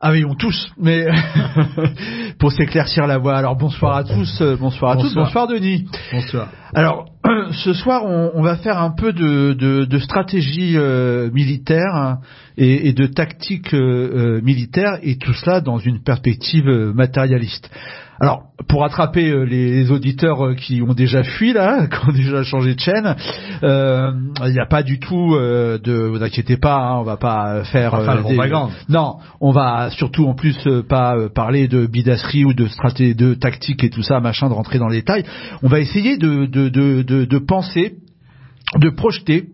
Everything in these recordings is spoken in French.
Ah oui, on tous, mais pour s'éclaircir la voix. Alors bonsoir à tous, bonsoir Denis. Bonsoir. Alors ce soir, on va faire un peu de stratégie militaire, hein, et de tactique militaire, et tout cela dans une perspective matérialiste. Alors, pour attraper les auditeurs qui ont déjà fui là, qui ont déjà changé de chaîne, il n'y a pas du tout vous inquiétez pas, hein, on va pas faire propagande. Non, on va surtout en plus pas parler de bidasserie ou de stratégie, de tactique et tout ça, machin, de rentrer dans les détails. On va essayer de penser, de projeter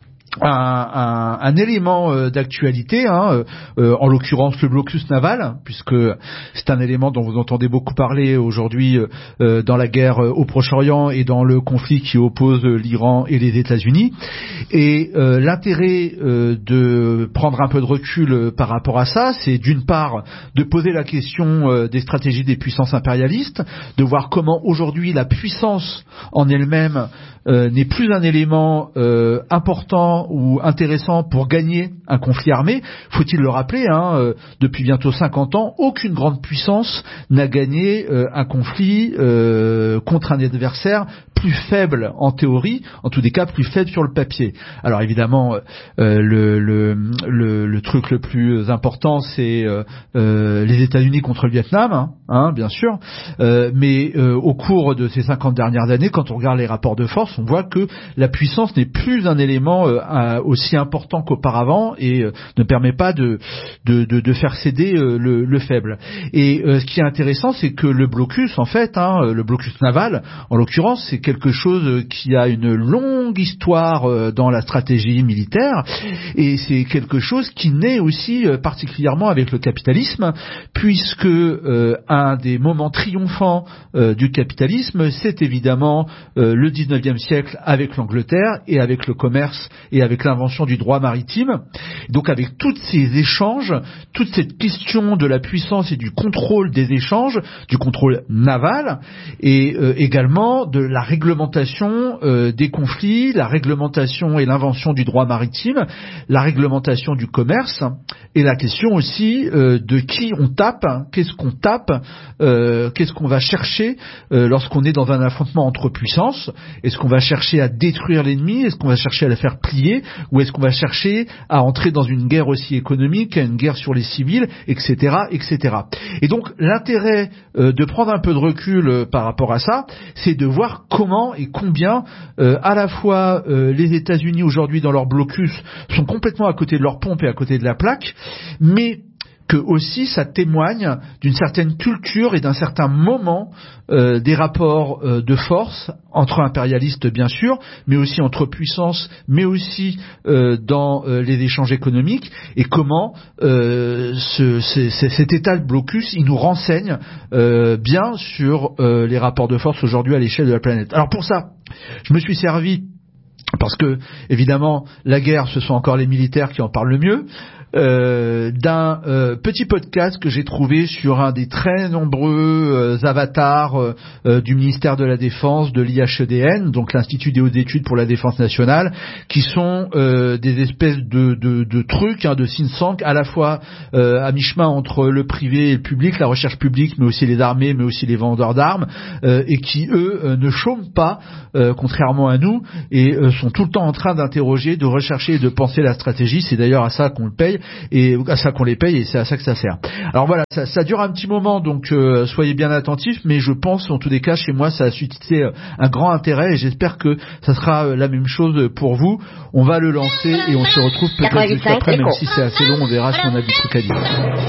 un élément d'actualité, hein, en l'occurrence le blocus naval, puisque c'est un élément dont vous entendez beaucoup parler aujourd'hui dans la guerre au Proche-Orient et dans le conflit qui oppose l'Iran et les États-Unis. Et l'intérêt de prendre un peu de recul par rapport à ça, c'est d'une part de poser la question des stratégies des puissances impérialistes, de voir comment aujourd'hui la puissance en elle-même n'est plus un élément important ou intéressant pour gagner un conflit armé. Faut-il le rappeler, hein, depuis bientôt 50 ans, aucune grande puissance n'a gagné un conflit contre un adversaire plus faible en théorie, en tous les cas plus faible sur le papier. Alors évidemment, le truc le plus important, c'est les États-Unis contre le Vietnam, hein, bien sûr. Mais au cours de ces 50 dernières années, quand on regarde les rapports de force, on voit que la puissance n'est plus un élément aussi important qu'auparavant et ne permet pas de faire céder le faible. Et ce qui est intéressant, c'est que le blocus, en fait, hein, le blocus naval, en l'occurrence, c'est quelque chose qui a une longue histoire dans la stratégie militaire, et c'est quelque chose qui naît aussi particulièrement avec le capitalisme, puisque un des moments triomphants du capitalisme, c'est évidemment le 19e siècle avec l'Angleterre et avec le commerce et avec l'invention du droit maritime. Donc avec tous ces échanges, toute cette question de la puissance et du contrôle des échanges, du contrôle naval, et également de la réglementation des conflits, la réglementation et l'invention du droit maritime, la réglementation du commerce, et la question aussi de qui on tape, qu'est-ce qu'on tape, qu'est-ce qu'on va chercher lorsqu'on est dans un affrontement entre puissances. Est-ce qu'on va chercher à détruire l'ennemi? Est-ce qu'on va chercher à le faire plier? Ou est-ce qu'on va chercher à entrer dans une guerre aussi économique, une guerre sur les civils, etc., etc. Et donc l'intérêt de prendre un peu de recul par rapport à ça, c'est de voir comment et combien à la fois les États-Unis aujourd'hui dans leur blocus sont complètement à côté de leur pompe et à côté de la plaque, mais que aussi ça témoigne d'une certaine culture et d'un certain moment des rapports de force entre impérialistes bien sûr, mais aussi entre puissances, mais aussi dans les échanges économiques, et comment cet état de blocus il nous renseigne bien sur les rapports de force aujourd'hui à l'échelle de la planète. Alors pour ça, je me suis servi, parce que évidemment la guerre ce sont encore les militaires qui en parlent le mieux, d'un petit podcast que j'ai trouvé sur un des très nombreux avatars du ministère de la Défense, de l'IHEDN, donc l'Institut des hautes études pour la défense nationale, qui sont des espèces de trucs, hein, de think tank, à la fois à mi-chemin entre le privé et le public, la recherche publique, mais aussi les armées, mais aussi les vendeurs d'armes, et qui eux ne chôment pas, contrairement à nous, et sont tout le temps en train d'interroger, de rechercher et de penser la stratégie. C'est d'ailleurs à ça qu'on le paye, et à ça qu'on les paye, et c'est à ça que ça sert. Alors voilà, ça dure un petit moment, donc soyez bien attentifs, mais je pense, en tous les cas, chez moi, ça a suscité un grand intérêt, et j'espère que ça sera la même chose pour vous. On va le lancer, et on se retrouve peut-être juste après, même si c'est assez long, on verra si on a du truc à dire.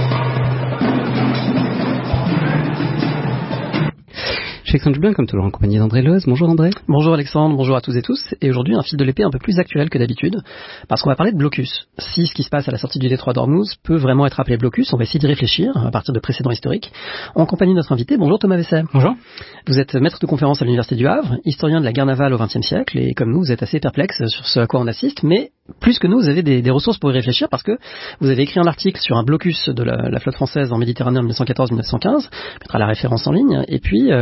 Je suis Alexandre Dublin, comme toujours en compagnie d'André Loz. Bonjour André. Bonjour Alexandre, bonjour à tous et tous. Et aujourd'hui, un fil de l'épée un peu plus actuel que d'habitude, parce qu'on va parler de blocus. Si ce qui se passe à la sortie du détroit d'Ormuz peut vraiment être appelé blocus, on va essayer d'y réfléchir à partir de précédents historiques. En compagnie de notre invité, bonjour Thomas Vesset. Bonjour. Vous êtes maître de conférence à l'Université du Havre, historien de la guerre navale au XXe siècle, et comme nous, vous êtes assez perplexe sur ce à quoi on assiste, mais plus que nous, vous avez des ressources pour y réfléchir, parce que vous avez écrit un article sur un blocus de la flotte française en Méditerranée en 1914-1915, on mettra la référence en ligne, et puis vous avez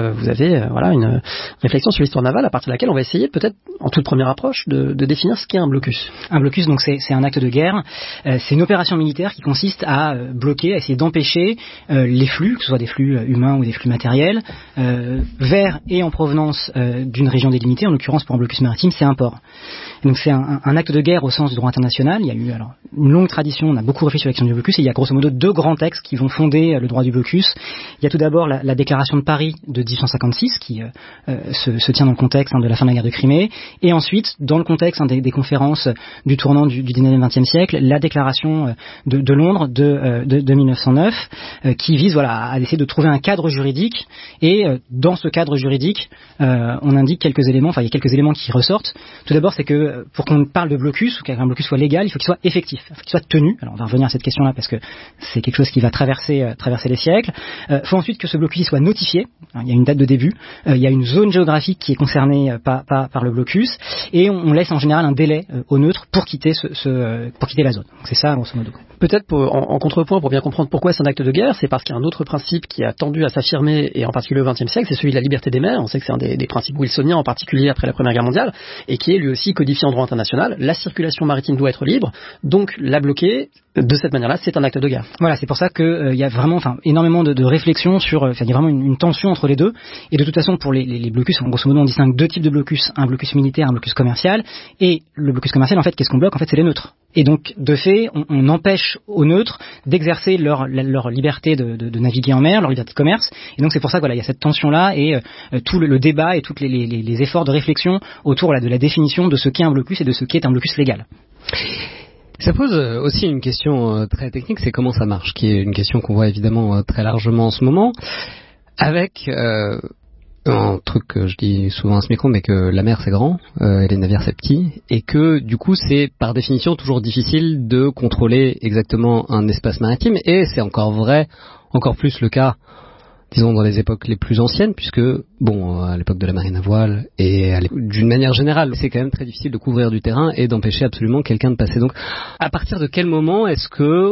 organiser une réflexion sur l'histoire navale à partir de laquelle on va essayer peut-être en toute première approche de définir ce qu'est un blocus. Un blocus, donc c'est un acte de guerre. C'est une opération militaire qui consiste à bloquer, à essayer d'empêcher les flux, que ce soit des flux humains ou des flux matériels, vers et en provenance d'une région délimitée. En l'occurrence, pour un blocus maritime, c'est un port. Et donc c'est un acte de guerre au sens du droit international. Il y a eu une longue tradition, on a beaucoup réfléchi sur l'action du blocus, et il y a grosso modo 2 grands textes qui vont fonder le droit du blocus. Il y a tout d'abord la déclaration de Paris de 1856 qui se tient dans le contexte de la fin de la guerre de Crimée, et ensuite dans le contexte des conférences du tournant du 19e siècle, la déclaration de Londres de 1909 qui vise à essayer de trouver un cadre juridique, et dans ce cadre juridique on indique quelques éléments, il y a quelques éléments qui ressortent. Tout d'abord, c'est que pour qu'on parle de blocus, ou qu'un blocus soit légal, il faut qu'il soit effectif, il faut qu'il soit tenu. Alors on va revenir à cette question-là parce que c'est quelque chose qui va traverser les siècles. Il faut ensuite que ce blocus soit notifié. Alors, il y a une date de début, il y a une zone géographique qui est concernée par le blocus, et on laisse en général un délai au neutre pour quitter pour quitter la zone. Donc c'est ça, grosso modo. Peut-être en contrepoint, pour bien comprendre pourquoi c'est un acte de guerre, c'est parce qu'il y a un autre principe qui a tendu à s'affirmer, et en particulier au XXe siècle, c'est celui de la liberté des mers. On sait que c'est un des principes wilsoniens, en particulier après la Première Guerre mondiale, et qui est lui aussi codifié en droit international. La circulation maritime doit être libre, donc la bloquer de cette manière-là, c'est un acte de guerre. Voilà, c'est pour ça qu'il y a vraiment énormément de réflexions sur... il y a vraiment une tension entre les deux, et de toute façon, pour les blocus, grosso modo, on distingue 2 types de blocus, un blocus militaire, un blocus commercial, et le blocus commercial, en fait, qu'est-ce qu'on bloque ? En fait, c'est les neutres. Et donc, de fait, on empêche aux neutres d'exercer leur liberté de naviguer en mer, leur liberté de commerce. Et donc, c'est pour ça qu'il y a cette tension-là, et tout le débat et tous les efforts de réflexion autour de la définition de ce qu'est un blocus et de ce qu'est un blocus légal. Ça pose aussi une question très technique, c'est comment ça marche, qui est une question qu'on voit évidemment très largement en ce moment, avec... un truc que je dis souvent à ce micro, mais que la mer c'est grand, et les navires c'est petit, et que du coup c'est par définition toujours difficile de contrôler exactement un espace maritime, et c'est encore plus le cas, disons, dans les époques les plus anciennes, puisque, à l'époque de la marine à voile, et d'une manière générale, c'est quand même très difficile de couvrir du terrain et d'empêcher absolument quelqu'un de passer. Donc, à partir de quel moment est-ce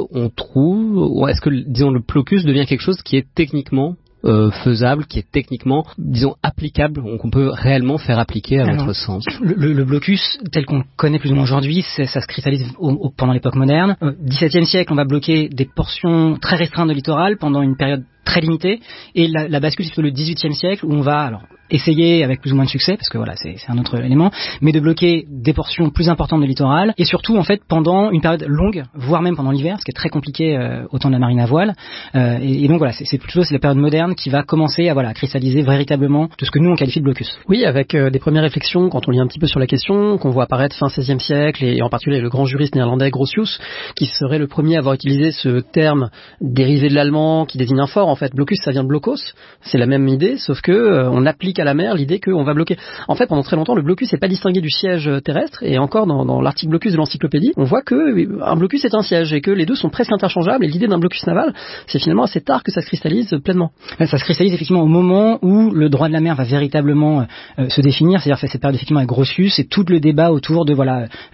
que, disons, le blocus devient quelque chose qui est techniquement faisable, qui est techniquement, disons, applicable, qu'on peut réellement faire appliquer à votre sens? Le blocus, tel qu'on connaît plus ou moins aujourd'hui, ça se cristallise pendant l'époque moderne. Au XVIIe siècle, on va bloquer des portions très restreintes de littoral pendant une période très limitée, et la bascule, c'est plutôt le XVIIIe siècle, où on va essayer, avec plus ou moins de succès, parce que c'est un autre élément, mais de bloquer des portions plus importantes de littoral, et surtout en fait pendant une période longue, voire même pendant l'hiver, ce qui est très compliqué au temps de la marine à voile, et donc c'est plutôt la période moderne qui va commencer à cristalliser véritablement de ce que nous on qualifie de blocus. Oui, avec des premières réflexions, quand on lit un petit peu sur la question, qu'on voit apparaître fin XVIe siècle, et en particulier le grand juriste néerlandais Grotius, qui serait le premier à avoir utilisé ce terme dérivé de l'allemand, qui désigne un fort. En fait, blocus, ça vient de blocos, c'est la même idée, sauf que on applique à la mer l'idée qu'on va bloquer. En fait, pendant très longtemps, le blocus n'est pas distingué du siège terrestre, et encore dans l'article blocus de l'encyclopédie, on voit que un blocus est un siège, et que les deux sont presque interchangeables, et l'idée d'un blocus naval, c'est finalement assez tard que ça se cristallise pleinement. Ça se cristallise effectivement au moment où le droit de la mer va véritablement se définir, c'est-à-dire cette période effectivement avec Grotius, et tout le débat autour de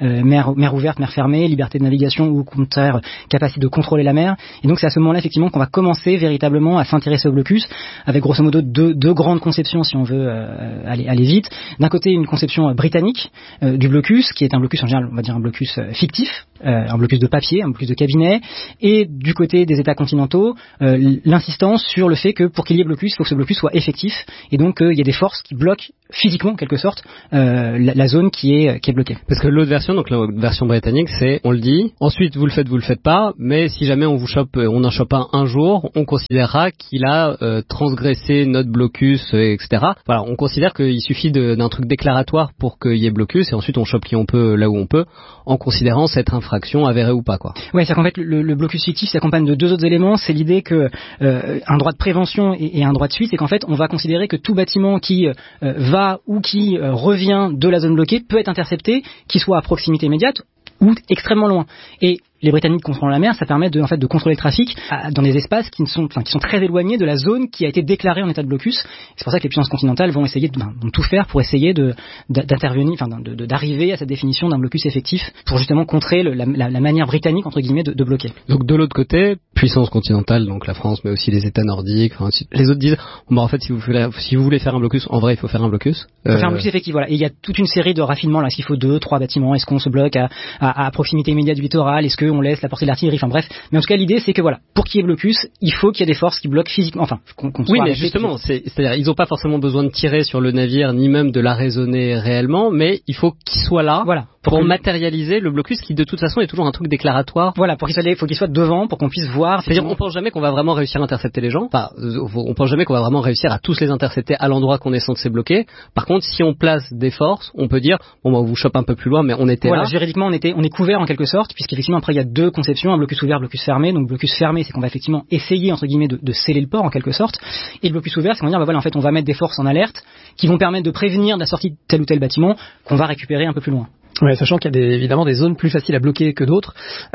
mer ouverte, mer fermée, liberté de navigation, ou au contraire capacité de contrôler la mer. Et donc c'est à ce moment-là effectivement qu'on va commencer véritablement à s'intéresser au blocus, avec grosso modo deux grandes conceptions, si on veut aller vite. D'un côté, une conception britannique du blocus, qui est un blocus en général, on va dire un blocus fictif, un blocus de papier, un blocus de cabinet, et du côté des États continentaux, l'insistance sur le fait que pour qu'il y ait blocus, il faut que ce blocus soit effectif, et donc il y a des forces qui bloquent physiquement, en quelque sorte, la zone qui est bloquée. Parce que l'autre version, donc la version britannique, c'est on le dit, ensuite vous le faites pas, mais si jamais on en chope un jour, on considérera qu'il a transgressé notre blocus, etc. Voilà, on considère qu'il suffit d'un truc déclaratoire pour qu'il y ait blocus, et ensuite on chope qui on peut là où on peut, en considérant cette infraction avérée ou pas, quoi. Ouais, c'est qu'en fait le blocus fictif s'accompagne de 2 autres éléments. C'est l'idée que un droit de prévention et un droit de suite, c'est qu'en fait on va considérer que tout bâtiment qui va ou qui revient de la zone bloquée peut être intercepté, qu'il soit à proximité immédiate ou extrêmement loin. Et les Britanniques contrôlant la mer, ça permet de contrôler le trafic dans des espaces qui sont très éloignés de la zone qui a été déclarée en état de blocus. C'est pour ça que les puissances continentales vont essayer de tout faire pour essayer d'intervenir, d'arriver à cette définition d'un blocus effectif pour justement contrer la manière britannique entre guillemets de bloquer. Donc de l'autre côté, puissance continentale, donc la France, mais aussi les États nordiques. Les autres disent, en fait, si vous voulez faire un blocus, en vrai, il faut faire un blocus. Il faut faire un blocus effectif, voilà. Et il y a toute une série de raffinements là. Est-ce qu'il faut 2, 3 bâtiments? Est-ce qu'on se bloque à proximité immédiate du littoral? Est-ce qu'on laisse la portée de l'artillerie? Enfin bref. Mais en tout cas, l'idée, c'est que voilà, pour qu'il y ait blocus, il faut qu'il y ait des forces qui bloquent physiquement. Enfin, qu'on soit oui, mais justement, c'est-à-dire, ils n'ont pas forcément besoin de tirer sur le navire, ni même de l'arraisonner réellement, mais il faut qu'il soit là. Voilà. Pour matérialiser le blocus qui de toute façon est toujours un truc déclaratoire. Voilà, faut qu'il soit devant pour qu'on puisse voir. C'est-à-dire on pense jamais qu'on va vraiment réussir à intercepter les gens. Enfin, on pense jamais qu'on va vraiment réussir à tous les intercepter à l'endroit qu'on est censé bloquer. Par contre, si on place des forces, on peut dire on vous chope un peu plus loin, mais on était là. Juridiquement on est couvert en quelque sorte, puisqu'effectivement après il y a deux conceptions, un blocus ouvert, blocus fermé. Donc blocus fermé, c'est qu'on va effectivement essayer entre guillemets de sceller le port en quelque sorte. Et le blocus ouvert, c'est qu'on va dire en fait on va mettre des forces en alerte qui vont permettre de prévenir la sortie de tel ou tel bâtiment qu'on va récupérer un peu plus loin. Ouais, sachant qu'il y a évidemment des zones plus faciles à bloquer que d'autres.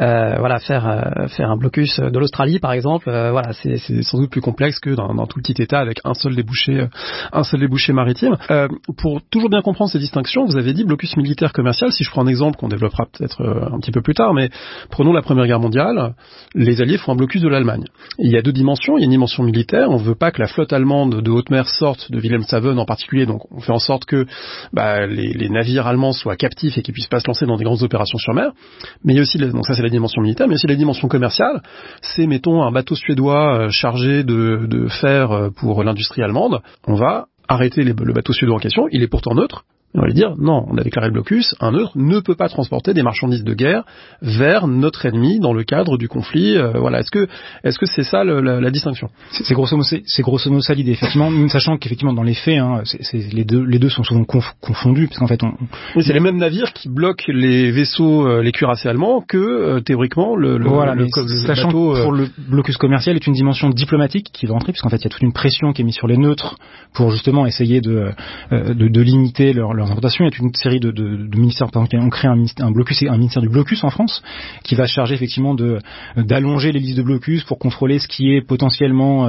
Faire un blocus de l'Australie, par exemple, c'est sans doute plus complexe que dans tout petit État avec un seul débouché maritime. Pour toujours bien comprendre ces distinctions, vous avez dit blocus militaire commercial. Si je prends un exemple qu'on développera peut-être un petit peu plus tard, mais prenons la Première Guerre mondiale, les Alliés font un blocus de l'Allemagne. Il y a deux dimensions. Il y a une dimension militaire. On ne veut pas que la flotte allemande de haute mer sorte de Wilhelmshaven en particulier, donc on fait en sorte que les navires allemands soient captifs et qu'ils puissent pas se lancer dans des grandes opérations sur mer. Mais il y a aussi, donc ça c'est la dimension militaire, mais aussi la dimension commerciale. C'est, mettons, un bateau suédois chargé de fer pour l'industrie allemande. On va arrêter le bateau suédois en question. Il est pourtant neutre. On va lui dire, non, on a déclaré le blocus, un neutre ne peut pas transporter des marchandises de guerre vers notre ennemi dans le cadre du conflit. Est-ce que c'est ça la distinction? C'est grosso modo ça l'idée, effectivement, sachant qu'effectivement dans les faits, les deux sont souvent confondus, parce qu'en fait oui, c'est les mêmes navires qui bloquent les vaisseaux, les cuirassés allemands, que théoriquement le sachant bateau. Que pour le blocus commercial est une dimension diplomatique qui va entrer, puisqu'en fait il y a toute une pression qui est mise sur les neutres pour justement essayer de limiter leur importation. Il y a une série de ministères, par exemple, on crée un blocus, un ministère du blocus en France, qui va se charger effectivement d'allonger les listes de blocus pour contrôler ce qui est potentiellement,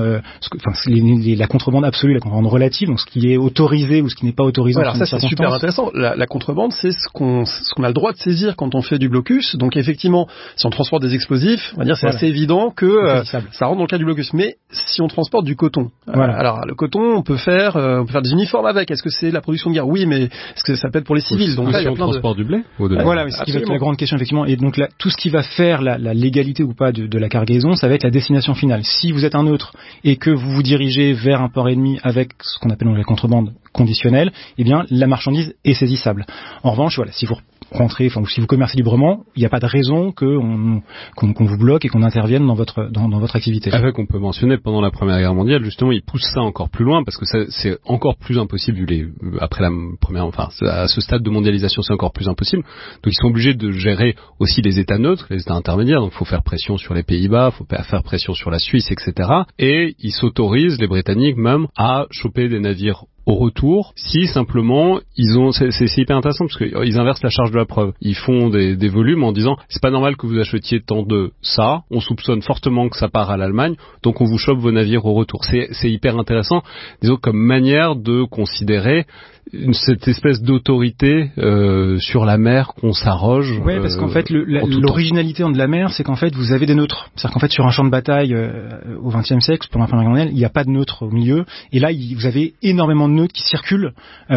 la contrebande absolue, la contrebande relative, donc ce qui est autorisé ou ce qui n'est pas autorisé. Alors ça c'est super intéressant. La contrebande, c'est ce qu'on a le droit de saisir quand on fait du blocus. Donc effectivement, si on transporte des explosifs, on va dire c'est assez évident que ça rentre dans le cas du blocus. Mais si on transporte du coton, alors le coton, on peut faire des uniformes avec. Est-ce que c'est la production de guerre? Oui, mais est-ce que ça peut être pour les civils? Donc là, il y a plein transport du blé. Voilà, ce qui va être la grande question effectivement. Et donc là, tout ce qui va faire la légalité ou pas de la cargaison, ça va être la destination finale. Si vous êtes un neutre et que vous vous dirigez vers un port ennemi avec ce qu'on appelle donc la contrebande conditionnelle, eh bien la marchandise est saisissable. En revanche, si vous rentrez, ou si vous commercez librement, il n'y a pas de raison qu'on vous bloque et qu'on intervienne dans votre activité. Avec, on peut mentionner, pendant la Première Guerre mondiale, justement, ils poussent ça encore plus loin parce que c'est encore plus impossible après la première, à ce stade de mondialisation, c'est encore plus impossible. Donc ils sont obligés de gérer aussi les États neutres, les États intermédiaires. Donc il faut faire pression sur les Pays-Bas, il faut faire pression sur la Suisse, etc. Et ils s'autorisent, les Britanniques même, à choper des navires au retour, si simplement c'est hyper intéressant parce qu'ils inversent la charge de la preuve. Ils font des volumes en disant c'est pas normal que vous achetiez tant de ça, on soupçonne fortement que ça part à l'Allemagne, donc on vous chope vos navires au retour. C'est hyper intéressant, disons, comme manière de considérer cette espèce d'autorité sur la mer qu'on s'arroge. Oui, parce qu'en fait, l'originalité de la mer, c'est qu'en fait, vous avez des neutres. C'est-à-dire qu'en fait, sur un champ de bataille au XXe siècle, pendant la Première Guerre mondiale, il n'y a pas de neutres au milieu. Et là, vous avez énormément de neutres qui circulent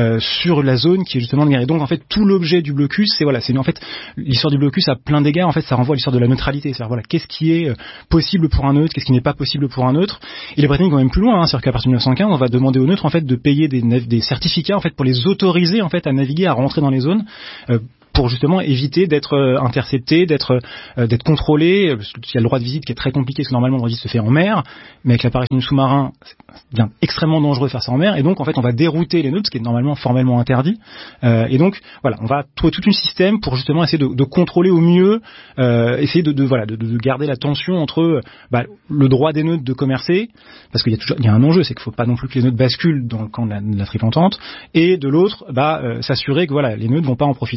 sur la zone qui est justement de guerre. Et donc, en fait, tout l'objet du blocus, c'est en fait, l'histoire du blocus à plein d'égards, en fait, ça renvoie à l'histoire de la neutralité. C'est-à-dire, qu'est-ce qui est possible pour un neutre, qu'est-ce qui n'est pas possible pour un neutre. Et les Britanniques vont même plus loin. C'est-à-dire qu'à partir de 1915, on va demander aux neutres, en fait, de payer des certificats, en fait, pour les autoriser en fait à naviguer, à rentrer dans les zones pour justement éviter d'être intercepté, d'être contrôlé. Il y a le droit de visite qui est très compliqué parce que normalement le droit de visite se fait en mer, mais avec l'apparition du sous-marin, c'est bien extrêmement dangereux de faire ça en mer, et donc en fait on va dérouter les neutres, ce qui est normalement formellement interdit. Et donc voilà, on va trouver tout un système pour justement essayer de contrôler au mieux, essayer de garder la tension entre le droit des neutres de commercer, parce qu'il y a un enjeu, c'est qu'il ne faut pas non plus que les neutres basculent dans le camp de la Triple Entente, et de l'autre, s'assurer que les neutres vont pas en profiter effectivement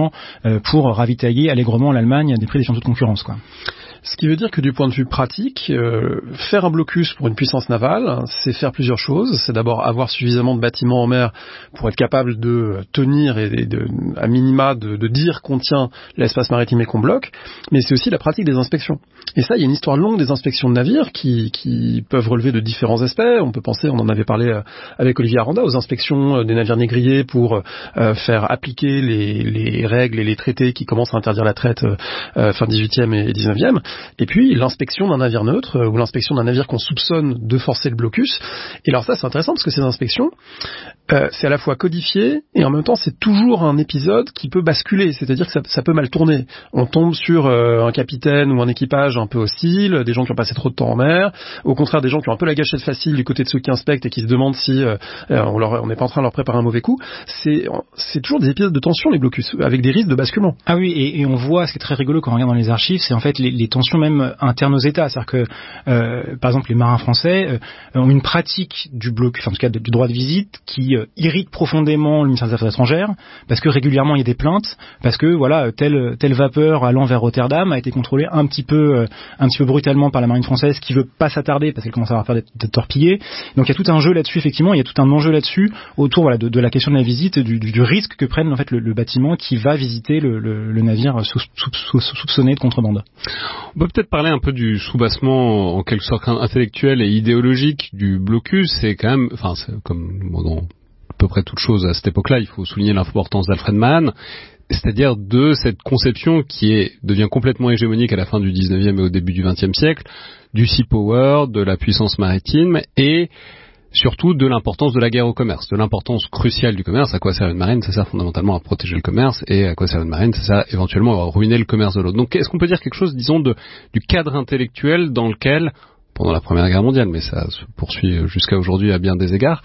effectivement pour ravitailler allègrement l'Allemagne à des prix défiant toute concurrence, quoi. Ce qui veut dire que du point de vue pratique, faire un blocus pour une puissance navale, c'est faire plusieurs choses. C'est d'abord avoir suffisamment de bâtiments en mer pour être capable de tenir et à minima de dire qu'on tient l'espace maritime et qu'on bloque. Mais c'est aussi la pratique des inspections. Et ça, il y a une histoire longue des inspections de navires qui peuvent relever de différents aspects. On peut penser, on en avait parlé avec Olivier Aranda, aux inspections des navires négriers pour faire appliquer les règles et les traités qui commencent à interdire la traite fin 18e et 19e. Et puis l'inspection d'un navire neutre ou l'inspection d'un navire qu'on soupçonne de forcer le blocus. Et alors ça, c'est intéressant parce que ces inspections, c'est à la fois codifié et en même temps c'est toujours un épisode qui peut basculer, c'est-à-dire que ça peut mal tourner. On tombe sur un capitaine ou un équipage un peu hostile, des gens qui ont passé trop de temps en mer, au contraire des gens qui ont un peu la gâchette facile du côté de ceux qui inspectent et qui se demandent si on n'est pas en train de leur préparer un mauvais coup. C'est toujours des épisodes de tension, les blocus, avec des risques de basculement. Ah oui, et on voit, ce qui est très rigolo quand on regarde dans les archives, c'est en fait les tensions même internes aux États, c'est-à-dire que par exemple les marins français ont une pratique du bloc, enfin en tout cas du droit de visite qui irrite profondément le ministère des Affaires étrangères, parce que régulièrement il y a des plaintes, parce que voilà telle vapeur allant vers Rotterdam a été contrôlée un petit peu brutalement par la marine française qui veut pas s'attarder parce qu'elle commence à avoir peur d'être torpillée. Donc il y a tout un jeu là-dessus, effectivement, il y a tout un enjeu là-dessus autour voilà de la question de la visite, du risque que prenne en fait le bâtiment qui va visiter le navire soupçonné de contrebande. On peut peut-être parler un peu du soubassement en quelque sorte intellectuel et idéologique du blocus. C'est quand même, enfin, c'est comme dans à peu près toute chose à cette époque-là, il faut souligner l'importance d'Alfred Mann, c'est-à-dire de cette conception qui devient complètement hégémonique à la fin du 19e et au début du 20e siècle, du sea power, de la puissance maritime et surtout de l'importance de la guerre au commerce, de l'importance cruciale du commerce. À quoi sert une marine? Ça sert fondamentalement à protéger le commerce, et à quoi sert une marine? Ça sert éventuellement à ruiner le commerce de l'autre. Donc est-ce qu'on peut dire quelque chose, disons, du cadre intellectuel dans lequel, pendant la Première Guerre mondiale, mais ça se poursuit jusqu'à aujourd'hui à bien des égards,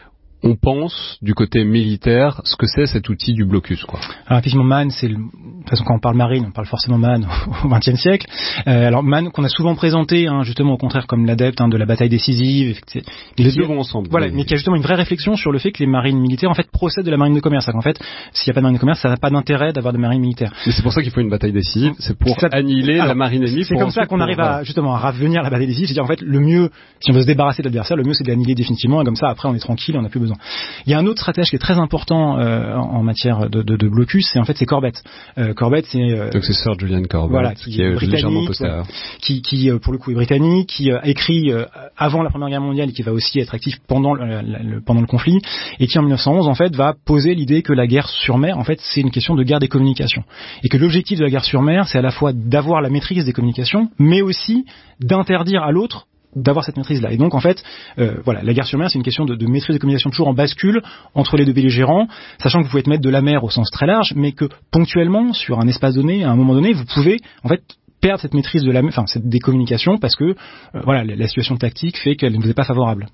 on pense du côté militaire ce que c'est cet outil du blocus, quoi. Alors effectivement, Mann, de toute façon quand on parle marine, on parle forcément Mann au XXe siècle. Alors Mann qu'on a souvent présenté, justement au contraire comme l'adepte de la bataille décisive. Les deux vont ensemble. Voilà, mais qui a justement une vraie réflexion sur le fait que les marines militaires en fait procèdent de la marine de commerce. En fait, s'il n'y a pas de marine de commerce, ça n'a pas d'intérêt d'avoir de marine militaire. Mais c'est pour ça qu'il faut une bataille décisive, c'est pour annihiler la marine ennemie. C'est comme ça qu'on arrive à ravenir la bataille décisive. C'est-à-dire en fait le mieux, si on veut se débarrasser de l'adversaire, le mieux c'est de l'annihiler définitivement et comme ça après on est tranquille, on n'a plus besoin. Il y a un autre stratège qui est très important en matière de blocus, c'est Corbett. Corbett, c'est donc c'est Sir Julian Corbett, voilà, qui est légèrement postérieur, qui pour le coup est britannique, qui a écrit avant la Première Guerre mondiale et qui va aussi être actif pendant le conflit, et qui en 1911 en fait va poser l'idée que la guerre sur mer en fait c'est une question de guerre des communications et que l'objectif de la guerre sur mer c'est à la fois d'avoir la maîtrise des communications mais aussi d'interdire à l'autre d'avoir cette maîtrise-là. Et donc, en fait, la guerre sur mer, c'est une question de maîtrise de communication toujours en bascule entre les deux belligérants, sachant que vous pouvez être maître de la mer au sens très large, mais que ponctuellement, sur un espace donné, à un moment donné, vous pouvez, en fait, perdre cette maîtrise de des communications parce que, la situation tactique fait qu'elle ne vous est pas favorable.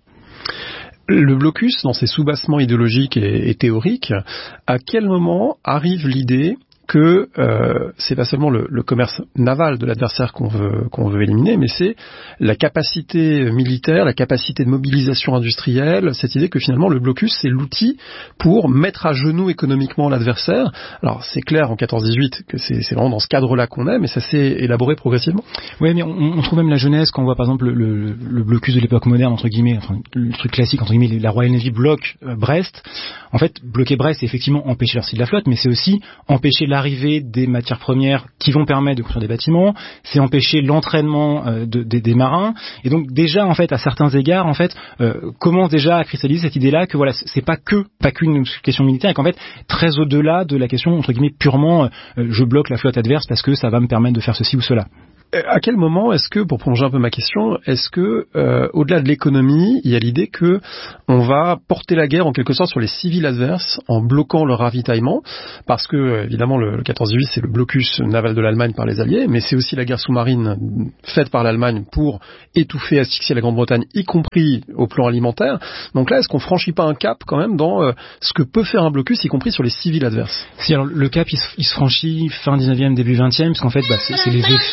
Le blocus, dans ses soubassements idéologiques et théoriques, à quel moment arrive l'idée que c'est pas seulement le commerce naval de l'adversaire qu'on veut éliminer, mais c'est la capacité militaire, la capacité de mobilisation industrielle, cette idée que finalement le blocus c'est l'outil pour mettre à genoux économiquement l'adversaire. Alors c'est clair en 14-18 que c'est vraiment dans ce cadre-là qu'on est, mais ça s'est élaboré progressivement. Oui, mais on trouve même la Genèse quand on voit par exemple le blocus de l'époque moderne entre guillemets, le truc classique entre guillemets, la Royal Navy bloque Brest. En fait, bloquer Brest, c'est effectivement empêcher leur site de la flotte, mais c'est aussi empêcher l'arrivée des matières premières qui vont permettre de construire des bâtiments, c'est empêcher l'entraînement des marins, et donc déjà en fait à certains égards en fait commence déjà à cristalliser cette idée-là que voilà c'est pas qu'une question militaire et qu'en fait très au-delà de la question entre guillemets purement je bloque la flotte adverse parce que ça va me permettre de faire ceci ou cela. À quel moment est-ce que, pour prolonger un peu ma question, est-ce que au-delà de l'économie, il y a l'idée que on va porter la guerre en quelque sorte sur les civils adverses en bloquant leur ravitaillement, parce que évidemment le 14-18 c'est le blocus naval de l'Allemagne par les Alliés, mais c'est aussi la guerre sous-marine faite par l'Allemagne pour étouffer, asphyxier la Grande-Bretagne, y compris au plan alimentaire. Donc là, est-ce qu'on franchit pas un cap quand même dans ce que peut faire un blocus, y compris sur les civils adverses? Si alors le cap il se franchit fin 19e début 20e, parce qu'en fait c'est les effets de la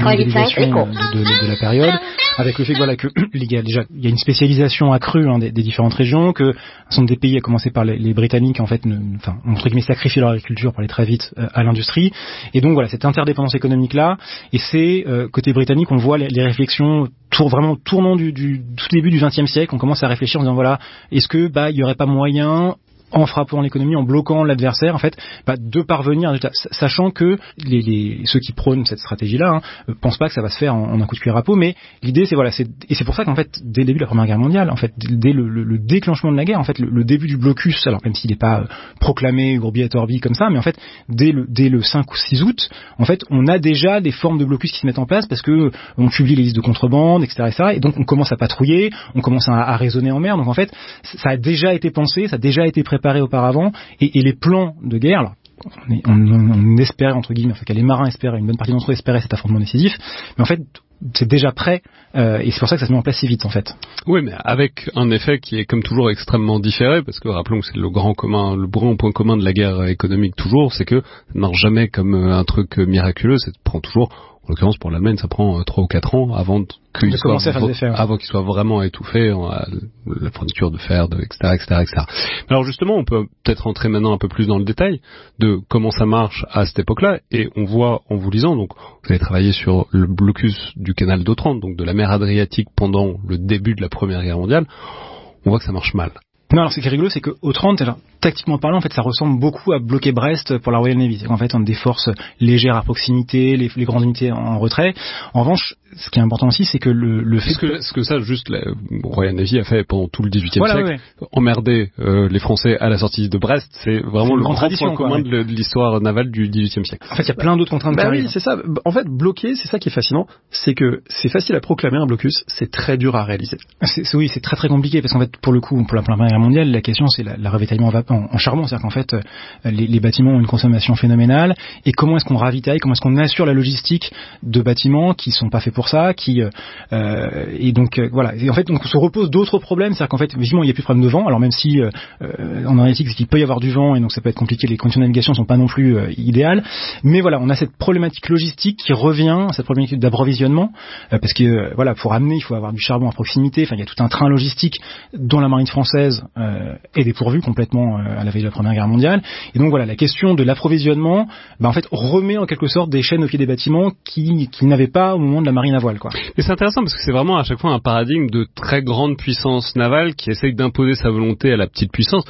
mondialisation de la période, avec le fait que il y a une spécialisation accrue des différentes régions, que un certain nombre des pays, à commencer par les Britanniques, en fait, entre guillemets, sacrifient leur agriculture pour aller très vite à l'industrie. Et donc voilà, cette interdépendance économique là, et c'est côté britannique, on voit les réflexions tournant du tout début du XXe siècle, on commence à réfléchir en disant voilà, est-ce que il y aurait pas moyen, en frappant l'économie, en bloquant l'adversaire, en fait, de parvenir, sachant que ceux qui prônent cette stratégie-là pensent pas que ça va se faire en un coup de cuillère à peau, mais l'idée c'est pour ça qu'en fait, dès le début de la Première Guerre mondiale, en fait, dès le déclenchement de la guerre, en fait, le début du blocus, alors même s'il n'est pas proclamé Urbi et Orbi comme ça, mais en fait, dès le 5 ou 6 août, en fait, on a déjà des formes de blocus qui se mettent en place parce que on publie les listes de contrebande, etc., et donc on commence à patrouiller, on commence à raisonner en mer, donc en fait, ça a déjà été pensé, ça a déjà été préparé auparavant, et les plans de guerre, alors, on espérait, entre guillemets, enfin, les marins espéraient, une bonne partie d'entre eux espéraient cet affrontement décisif, mais en fait, c'est déjà prêt, et c'est pour ça que ça se met en place si vite, en fait. Oui, mais avec un effet qui est comme toujours extrêmement différé, parce que rappelons que c'est le grand point commun de la guerre économique toujours, c'est que ça ne marche jamais comme un truc miraculeux, ça prend toujours, en l'occurrence pour l'Allemagne, ça prend 3 ou 4 ans avant qu'il soit vraiment étouffé, la fourniture de fer, etc. Alors justement, on peut peut-être rentrer maintenant un peu plus dans le détail de comment ça marche à cette époque-là, et on voit en vous lisant, donc vous avez travaillé sur le blocus du canal d'Otrante, donc de la mer Adriatique pendant le début de la Première Guerre mondiale, on voit que ça marche mal. Non, alors ce qui est rigolo, c'est qu'Otrante, tactiquement parlant, en fait, ça ressemble beaucoup à bloquer Brest pour la Royal Navy. C'est qu'en fait, on a des forces légères à proximité, les grandes unités en retrait. En revanche, ce qui est important aussi, c'est que le fait que ça, juste la Royal Navy a fait pendant tout le XVIIIe siècle, emmerder les Français à la sortie de Brest, c'est vraiment le grand point commun de l'histoire navale du XVIIIe siècle. En fait, il y a plein d'autres contraintes qui arrivent. Oui, c'est ça. En fait, bloquer, c'est ça qui est fascinant, c'est que c'est facile à proclamer un blocus, c'est très dur à réaliser. Oui, c'est très très compliqué, parce qu'en fait, pour le coup, pour la Première Guerre mondiale, la question c'est la ravitaillement en charbon, c'est-à-dire qu'en fait, les bâtiments ont une consommation phénoménale, et comment est-ce qu'on ravitaille, comment est-ce qu'on assure la logistique de bâtiments qui sont pas faits pour ça, et donc voilà. Et en fait, donc on se repose d'autres problèmes, c'est-à-dire qu'en fait, évidemment, il n'y a plus de problème de vent. Alors même si en Adriatique, il peut y avoir du vent, et donc ça peut être compliqué, les conditions de navigation sont pas non plus idéales. Mais voilà, on a cette problématique logistique qui revient, cette problématique d'approvisionnement, parce que voilà, pour amener, il faut avoir du charbon à proximité. Enfin, il y a tout un train logistique dont la marine française est dépourvue complètement à la veille de la Première Guerre mondiale. Et donc voilà, la question de l'approvisionnement, en fait, remet en quelque sorte des chaînes au pied des bâtiments qui n'avaient pas au moment de la marine à voile, quoi. Et c'est intéressant parce que c'est vraiment à chaque fois un paradigme de très grande puissance navale qui essaye d'imposer sa volonté à la petite puissance.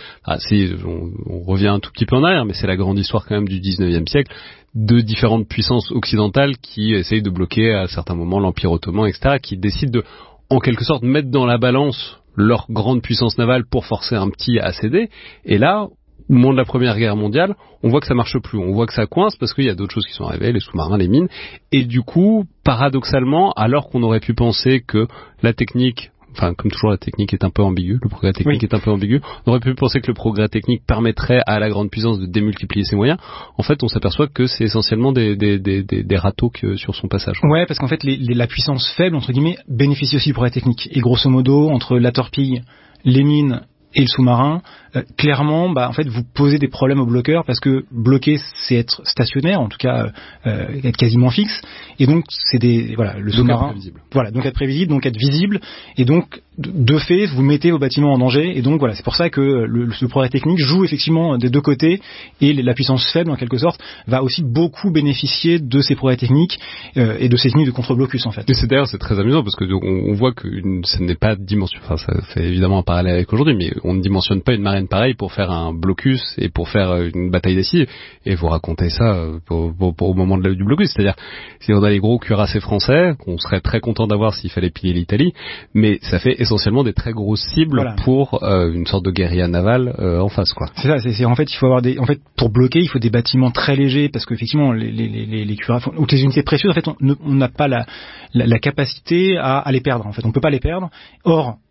On revient un tout petit peu en arrière, mais c'est la grande histoire quand même du 19e siècle, de différentes puissances occidentales qui essayent de bloquer à certains moments l'Empire ottoman, etc., qui décident de, en quelque sorte, mettre dans la balance leur grande puissance navale pour forcer un petit à céder. Et là, au moment de la Première Guerre mondiale, on voit que ça marche plus. On voit que ça coince parce qu'il y a d'autres choses qui sont arrivées, les sous-marins, les mines. Et du coup, paradoxalement, alors qu'on aurait pu penser que la technique, enfin, comme toujours, la technique est un peu ambiguë, le progrès technique est un peu ambigu, on aurait pu penser que le progrès technique permettrait à la grande puissance de démultiplier ses moyens. En fait, on s'aperçoit que c'est essentiellement des râteaux sur son passage. Ouais, parce qu'en fait, la puissance faible, entre guillemets, bénéficie aussi du progrès technique. Et grosso modo, entre la torpille, les mines et le sous-marin, clairement, en fait, vous posez des problèmes aux bloqueurs parce que bloquer, c'est être stationnaire, en tout cas, être quasiment fixe. Et donc, le sous-marin. Donc être prévisible, donc être visible. Et donc, de fait, vous mettez vos bâtiments en danger. Et donc, voilà, c'est pour ça que le progrès technique joue effectivement des deux côtés. Et la puissance faible, en quelque sorte, va aussi beaucoup bénéficier de ces progrès techniques et de ces techniques de contre-blocus, en fait. Et c'est très amusant parce que on voit que ça n'est pas dimension. Enfin, ça fait évidemment un parallèle avec aujourd'hui, mais on ne dimensionne pas une marine pareille pour faire un blocus et pour faire une bataille décisive. Et vous racontez ça au moment du blocus. C'est-à-dire, si on a les gros cuirassés français, qu'on serait très content d'avoir s'il fallait piller l'Italie, mais ça fait essentiellement des très grosses cibles pour une sorte de guérilla navale en face, quoi. C'est ça. En fait, il faut avoir pour bloquer, il faut des bâtiments très légers parce qu'effectivement, les cuirassés ou les unités précieuses, en fait, on n'a pas la capacité à les perdre. En fait, on peut pas les perdre. Or,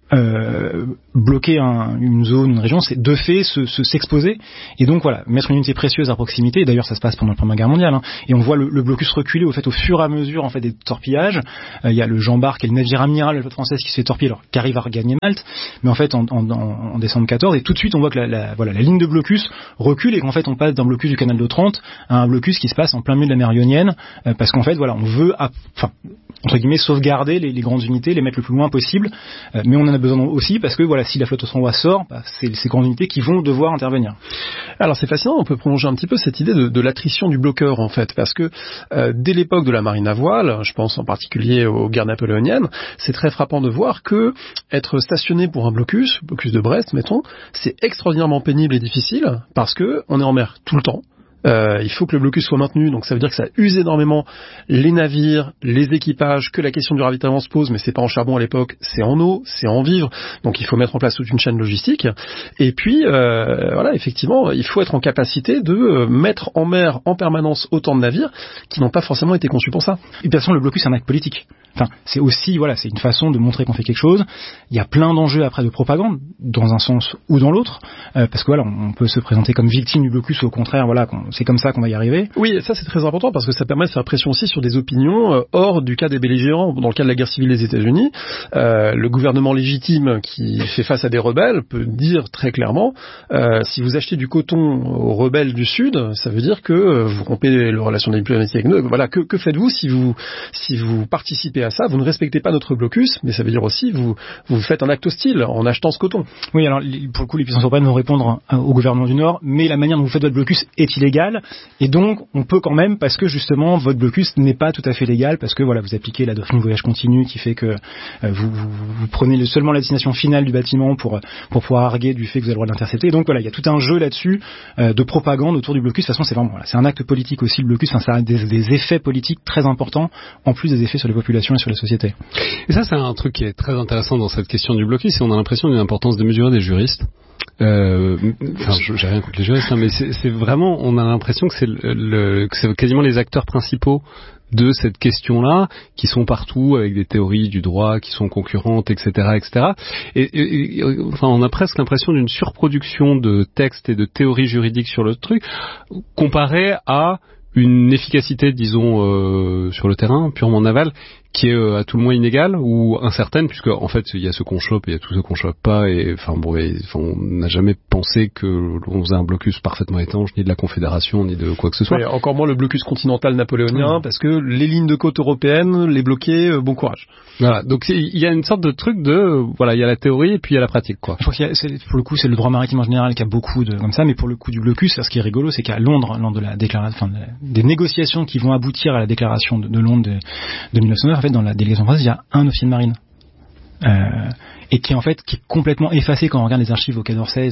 bloquer une zone, une région, c'est de fait s'exposer, et donc voilà, mettre une unité précieuse à proximité. Et d'ailleurs, ça se passe pendant la Première Guerre mondiale, hein, et on voit le blocus reculer au fur et à mesure en fait des torpillages. Il y a le Jean Bart, qui est le navire amiral de la flotte française, qui se fait torpiller, alors qui arrive à regagner Malte, mais en fait en décembre 14, et tout de suite on voit que la ligne de blocus recule, et qu'en fait on passe d'un blocus du canal de Trente à un blocus qui se passe en plein milieu de la mer Ionienne, parce qu'en fait voilà, on veut entre guillemets sauvegarder les grandes unités, les mettre le plus loin possible, mais on en a besoin aussi parce que voilà, si la flotte australoise sort, c'est ces grandes unités qui vont devoir intervenir. Alors c'est fascinant, on peut prolonger un petit peu cette idée de l'attrition du bloqueur en fait, parce que dès l'époque de la marine à voile, je pense en particulier aux guerres napoléoniennes, c'est très frappant de voir que être stationné pour un blocus de Brest mettons, c'est extraordinairement pénible et difficile parce que on est en mer tout le temps. Il faut que le blocus soit maintenu, donc ça veut dire que ça use énormément les navires, les équipages, que la question du ravitaillement se pose, mais c'est pas en charbon à l'époque, c'est en eau, c'est en vivres, donc il faut mettre en place toute une chaîne logistique. Et puis voilà, effectivement, il faut être en capacité de mettre en mer en permanence autant de navires qui n'ont pas forcément été conçus pour ça. Et de toute façon, le blocus c'est un acte politique. Enfin, c'est aussi voilà, c'est une façon de montrer qu'on fait quelque chose. Il y a plein d'enjeux après de propagande, dans un sens ou dans l'autre, parce que voilà, on peut se présenter comme victime du blocus, ou au contraire, voilà, c'est comme ça qu'on va y arriver. Oui, et ça c'est très important parce que ça permet de faire pression aussi sur des opinions hors du cas des belligérants. Dans le cas de la guerre civile des États-Unis, le gouvernement légitime qui fait face à des rebelles peut dire très clairement si vous achetez du coton aux rebelles du Sud, ça veut dire que vous rompez les relations diplomatiques avec nous. Voilà, que faites-vous si vous participez à ça, vous ne respectez pas notre blocus, mais ça veut dire aussi vous faites un acte hostile en achetant ce coton. Oui, alors pour le coup, les puissances européennes vont répondre au gouvernement du Nord, mais la manière dont vous faites votre blocus est illégale, et donc on peut quand même, parce que justement votre blocus n'est pas tout à fait légal, parce que voilà, vous appliquez la doctrine voyage continu qui fait que vous prenez seulement la destination finale du bâtiment pour pouvoir arguer du fait que vous avez le droit de l'intercepter. Et donc voilà, il y a tout un jeu là-dessus de propagande autour du blocus. De toute façon, c'est vraiment c'est un acte politique aussi, le blocus. Enfin, ça a des effets politiques très importants, en plus des effets sur les populations et sur la société. Et ça, c'est un truc qui est très intéressant dans cette question du blocus, et on a l'impression d'une importance démesurée des juristes. J'ai rien contre les juristes, hein, mais c'est vraiment, on a l'impression que c'est quasiment les acteurs principaux de cette question-là, qui sont partout avec des théories du droit qui sont concurrentes, etc., etc. Et enfin, on a presque l'impression d'une surproduction de textes et de théories juridiques sur le truc, comparé à une efficacité, disons, sur le terrain, purement naval, qui est à tout le moins inégale ou incertaine, puisque en fait il y a ceux qu'on chope et il y a tous ceux qu'on chope pas, et on n'a jamais pensé que l'on faisait un blocus parfaitement étanche, ni de la Confédération, ni de quoi que ce soit. Oui, encore moins le blocus continental napoléonien, parce que les lignes de côte européennes, les bloquer, bon courage. Voilà, donc il y a une sorte de truc de, voilà, il y a la théorie et puis il y a la pratique, quoi. Je crois pour le coup, c'est le droit maritime en général qui a beaucoup de comme ça, mais pour le coup du blocus, ce qui est rigolo, c'est qu'à Londres, lors de la déclaration, des négociations qui vont aboutir à la déclaration de Londres de 1909, en fait, dans la délégation française, il y a un officier de marine. Et qui est complètement effacé quand on regarde les archives au Quai d'Orsay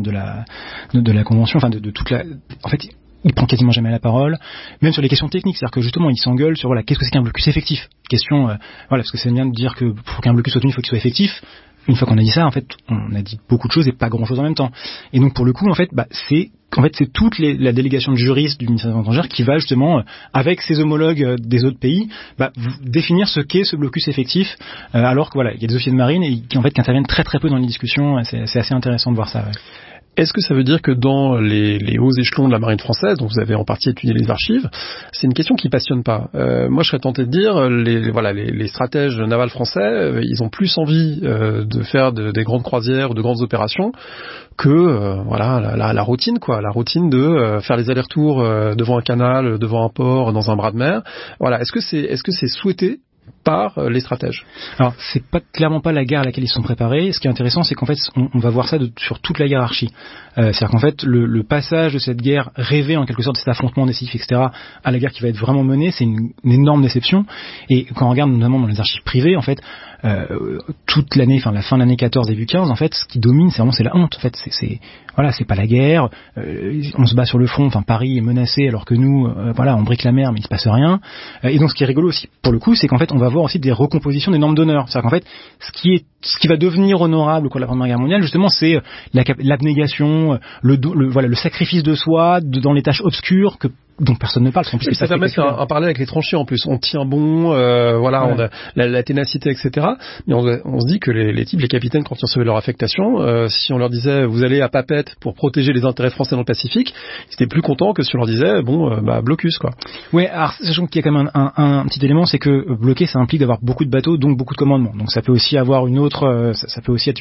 de la convention, enfin de toute la, en fait, il prend quasiment jamais la parole, même sur les questions techniques, c'est-à-dire que justement il s'engueule sur voilà, qu'est-ce que c'est qu'un blocus effectif. Question, voilà, parce que c'est bien de dire que pour qu'un blocus soit tenu, il faut qu'il soit effectif. Une fois qu'on a dit ça, en fait, on a dit beaucoup de choses et pas grand-chose en même temps. Et donc pour le coup, en fait, c'est toute la délégation de juristes du ministère des Affaires étrangères qui va justement, avec ses homologues des autres pays, définir ce qu'est ce blocus effectif, alors que voilà, il y a des officiers de marine et qui interviennent très très peu dans les discussions. C'est assez intéressant de voir ça. Ouais. Est-ce que ça veut dire que dans les hauts échelons de la marine française, dont vous avez en partie étudié les archives, c'est une question qui passionne pas? Moi, je serais tenté de dire, les stratèges navals français, ils ont plus envie de faire des grandes croisières ou de grandes opérations que la routine, quoi, la routine de faire les allers-retours devant un canal, devant un port, dans un bras de mer. Voilà, est-ce que c'est souhaité par les stratèges? Alors, c'est clairement pas la guerre à laquelle ils sont préparés. Ce qui est intéressant, c'est qu'en fait, on va voir ça sur toute la hiérarchie. C'est-à-dire qu'en fait, le passage de cette guerre rêvée, en quelque sorte, de cet affrontement décisif, etc., à la guerre qui va être vraiment menée, c'est une énorme déception. Et quand on regarde notamment dans les archives privées, en fait, toute l'année, enfin la fin de l'année 14, début 15, en fait, ce qui domine, c'est la honte. En fait, c'est pas la guerre. On se bat sur le front. Enfin, Paris est menacé, alors que nous, on brique la mer, mais il se passe rien. Et donc, ce qui est rigolo aussi, pour le coup, c'est qu'en fait, on va voir aussi des recompositions des normes d'honneur. C'est-à-dire qu'en fait, ce qui va devenir honorable au cours de la Première Guerre mondiale, justement, c'est l'abnégation, le sacrifice de soi dans les tâches obscures que dont personne ne parle. Et ça permet de faire un parallèle avec les tranchées en plus. On tient bon, voilà, on a la ténacité, etc. Mais on se dit que les types, les capitaines, quand ils recevaient leur affectation, si on leur disait vous allez à Papeete pour protéger les intérêts français dans le Pacifique, ils étaient plus contents que si on leur disait blocus quoi. Ouais, alors sachant qu'il y a quand même un petit élément, c'est que bloquer ça implique d'avoir beaucoup de bateaux, donc beaucoup de commandements. Donc ça peut aussi avoir ça peut aussi être